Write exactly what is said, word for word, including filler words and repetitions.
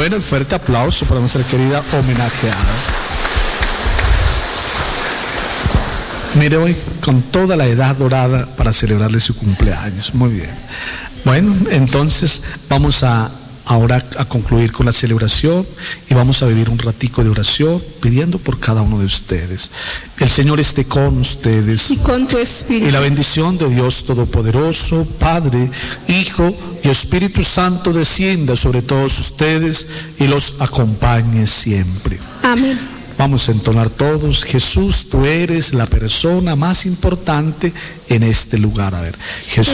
Bueno, el fuerte aplauso para nuestra querida homenajeada. Mire, hoy con toda la edad dorada para celebrarle su cumpleaños. Muy bien. Bueno, entonces vamos a ahora a concluir con la celebración y vamos a vivir un ratico de oración pidiendo por cada uno de ustedes. El Señor esté con ustedes y con tu espíritu. Y la bendición de Dios Todopoderoso, Padre, Hijo y Espíritu Santo descienda sobre todos ustedes y los acompañe siempre. Amén. Vamos a entonar todos: Jesús, tú eres la persona más importante en este lugar. A ver, Jesús,